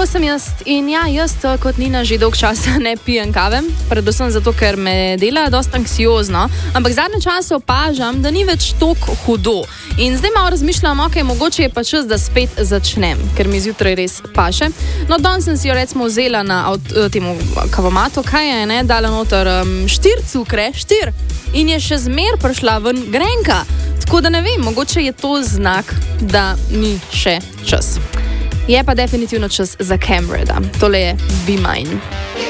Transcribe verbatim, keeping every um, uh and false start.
To sem jaz in ja, jaz kot Nina že dolg časa ne pijem kave, predvsem zato, ker me dela dosta anksiozno, ampak zadnje čase opažam, da ni več toliko hudo. In zdaj malo razmišljam, ok, mogoče je pa čas, da spet začnem, ker mi zjutraj res paše. No, danes sem si jo recimo vzela na temu kavomatu, kaj je, ne, dala noter um, štir cukre, štir, in je še zmer prišla ven grenka. Tako da ne vem, mogoče je to znak, da ni še čas. Je pa definitivno čas za Camreda. Tole je Be Mine.